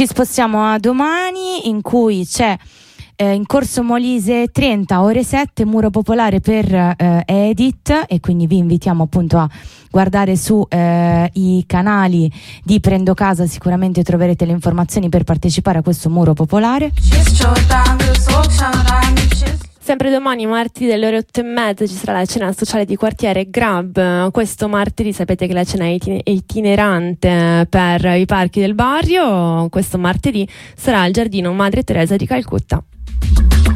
Ci spostiamo a domani, in cui c'è in Corso Molise 30, ore 7, muro popolare per Edit, e quindi vi invitiamo appunto a guardare su i canali di Prendo Casa, sicuramente troverete le informazioni per partecipare a questo muro popolare. Sempre domani, martedì, delle ore 8:30, ci sarà la cena sociale di quartiere Grab. Questo martedì sapete che la cena è itinerante per i parchi del barrio. Questo martedì sarà al giardino Madre Teresa di Calcutta.